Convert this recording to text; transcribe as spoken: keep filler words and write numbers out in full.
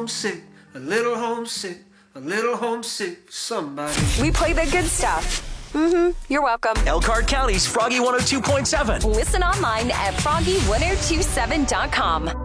homesick, a little homesick, a little homesick for somebody. We play the good stuff. Mm-hmm. You're welcome. Elkhart County's Froggy one oh two point seven. Listen online at froggy ten twenty-seven dot com.